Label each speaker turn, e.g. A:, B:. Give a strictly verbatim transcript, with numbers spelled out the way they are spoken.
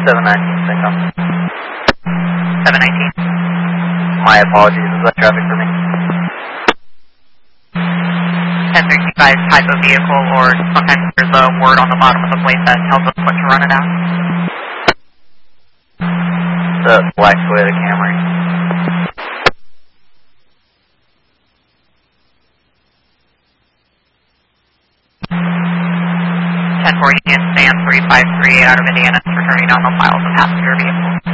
A: seven nineteen, Syncom.
B: seven nineteen.
A: My apologies, is that traffic for me?
B: ten thirty-five type of vehicle, or sometimes there's a word on the bottom of the plate that tells us what to run it at.
A: The black Toyota Camry.
B: ten forty and stand three five three eight out of Indiana, returning on the file of the passenger vehicle.